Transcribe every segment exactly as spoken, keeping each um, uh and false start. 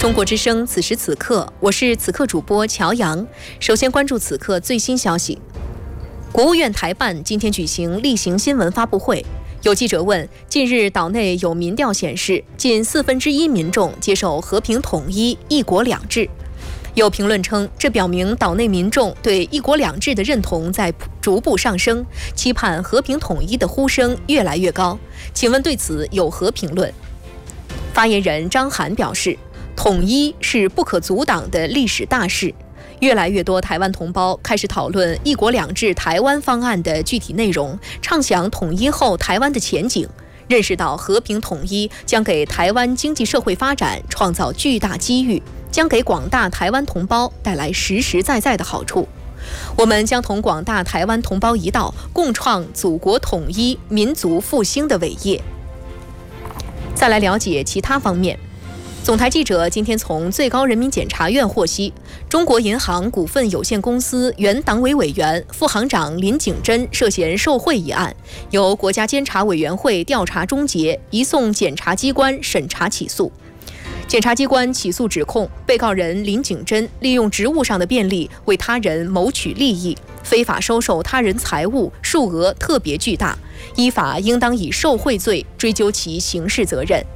中国之声，此时此刻，我是此刻主播乔阳。首先关注此刻最新消息。国务院台办今天举行例行新闻发布会，有记者问：近日岛内有民调显示，近四分之一民众接受和平统一、一国两制。有评论称，这表明岛内民众对一国两制的认同在逐步上升，期盼和平统一的呼声越来越高。请问对此有何评论？发言人张涵表示，统一是不可阻挡的历史大势，越来越多台湾同胞开始讨论一国两制台湾方案的具体内容，畅想统一后台湾的前景，认识到和平统一将给台湾经济社会发展创造巨大机遇，将给广大台湾同胞带来实实在在的好处。我们将同广大台湾同胞一道，共创祖国统一、民族复兴的伟业。再来了解其他方面。总台记者今天从最高人民检察院获悉，中国银行股份有限公司原党委委员、副行长林景珍涉嫌受贿一案，由国家监察委员会调查终结，移送检察机关审查起诉。检察机关起诉指控，被告人林景珍利用职务上的便利为他人谋取利益，非法收受他人财物，数额特别巨大，依法应当以受贿罪追究其刑事责任。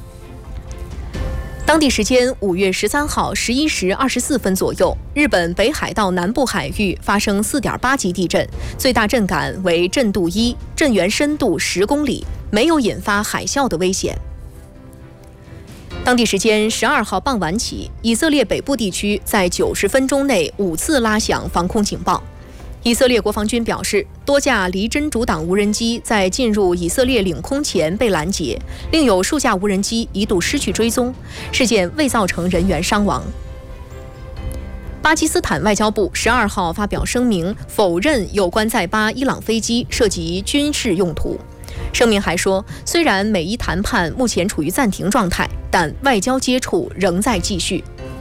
当地时间五月十三号十一时二十四分左右，日本北海道南部海域发生四点八级地震，最大震感为震度一，震源深度十公里，没有引发海啸的危险。当地时间十二号傍晚起，以色列北部地区在九十分钟内五次拉响防空警报。以色列国防军表示，多架离真主党无人机在进入以色列领空前被拦截，另有数架无人机一度失去追踪，事件未造成人员伤亡。巴基斯坦外交部十二号发表声明，否认有关在巴伊朗飞机涉及军事用途。声明还说，虽然美伊谈判目前处于暂停状态，但外交接触仍在继续。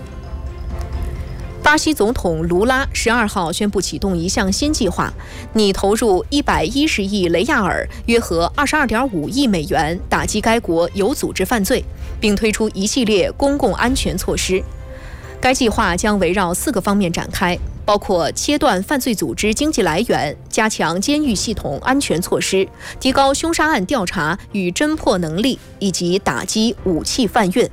巴西总统卢拉十二号宣布启动一项新计划，拟投入一百一十亿雷亚尔，约合二十二点五亿美元，打击该国有组织犯罪，并推出一系列公共安全措施。该计划将围绕四个方面展开，包括切断犯罪组织经济来源、加强监狱系统安全措施、提高凶杀案调查与侦破能力，以及打击武器贩运。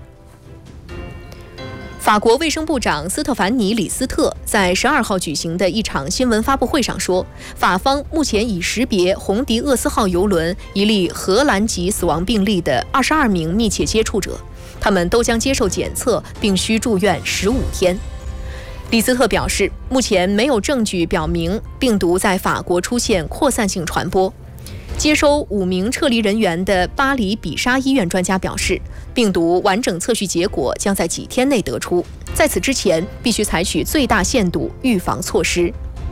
法国卫生部长斯特凡尼·李斯特在十二号举行的一场新闻发布会上说，法方目前已识别红迪厄斯号邮轮一例荷兰籍死亡病例的二十二名密切接触者，他们都将接受检测，并需住院十五天。李斯特表示，目前没有证据表明病毒在法国出现扩散性传播。接收五名撤离人员的巴黎比沙医院专家表示，病毒完整测序结果将在几天内得出，在此之前必须采取最大限度预防措施。